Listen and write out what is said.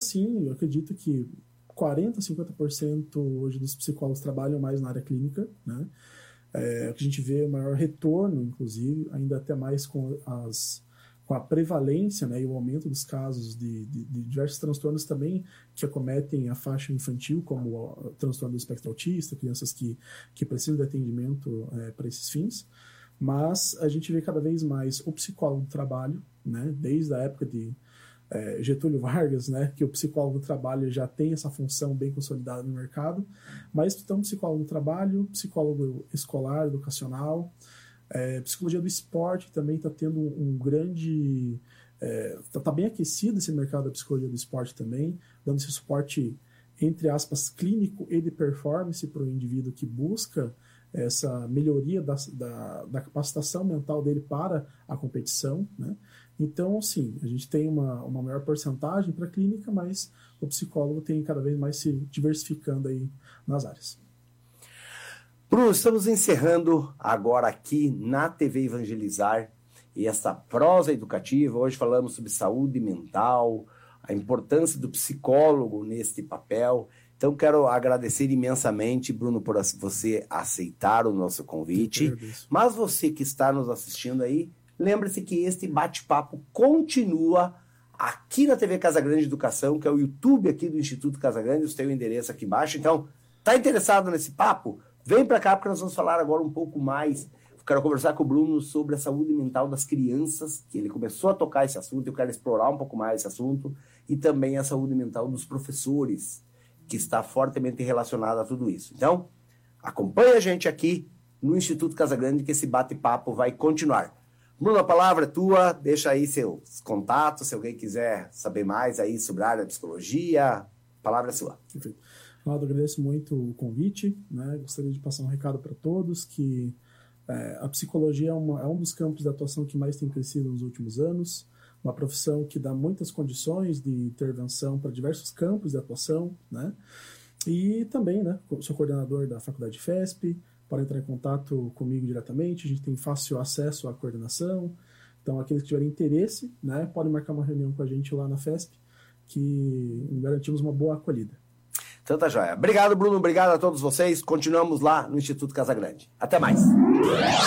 assim, eu acredito que 40%, 50% hoje dos psicólogos trabalham mais na área clínica, né? A gente vê maior retorno, inclusive, ainda até mais com a prevalência, né, e o aumento dos casos de diversos transtornos também que acometem a faixa infantil, como o transtorno do espectro autista, crianças que precisam de atendimento para esses fins. Mas a gente vê cada vez mais o psicólogo do trabalho, né, desde a época de Getúlio Vargas, né, que o psicólogo do trabalho já tem essa função bem consolidada no mercado, mas então psicólogo do trabalho, psicólogo escolar, educacional, psicologia do esporte também está tendo um grande... Está bem aquecido esse mercado da psicologia do esporte também, dando esse suporte, entre aspas, clínico e de performance para o indivíduo que busca essa melhoria da capacitação mental dele para a competição, né? Então, sim, a gente tem uma maior porcentagem para a clínica, mas o psicólogo tem cada vez mais se diversificando aí nas áreas. Bruno, estamos encerrando agora aqui na TV Evangelizar e essa prosa educativa. Hoje falamos sobre saúde mental, a importância do psicólogo neste papel. Então, quero agradecer imensamente, Bruno, por você aceitar o nosso convite. Mas você que está nos assistindo aí, lembre-se que este bate-papo continua aqui na TV Casa Grande Educação, que é o YouTube aqui do Instituto Casa Grande. Você tem o endereço aqui embaixo. Então, está interessado nesse papo? Vem para cá, porque nós vamos falar agora um pouco mais. Eu quero conversar com o Bruno sobre a saúde mental das crianças, que ele começou a tocar esse assunto. Eu quero explorar um pouco mais esse assunto. E também a saúde mental dos professores, que está fortemente relacionada a tudo isso. Então, acompanhe a gente aqui no Instituto Casa Grande, que esse bate-papo vai continuar. Bruno, a palavra é tua, deixa aí seus contatos, se alguém quiser saber mais aí sobre a área da psicologia, a palavra é sua. Perfeito. Ronaldo, agradeço muito o convite, né? Gostaria de passar um recado para todos, que a psicologia é um dos campos de atuação que mais tem crescido nos últimos anos, uma profissão que dá muitas condições de intervenção para diversos campos de atuação, né? E também, né, sou coordenador da Faculdade FESP, pode entrar em contato comigo diretamente, a gente tem fácil acesso à coordenação, então aqueles que tiverem interesse, né, podem marcar uma reunião com a gente lá na FESP, que garantimos uma boa acolhida. Então tá joia. Obrigado, Bruno, obrigado a todos vocês, continuamos lá no Instituto Casa Grande. Até mais!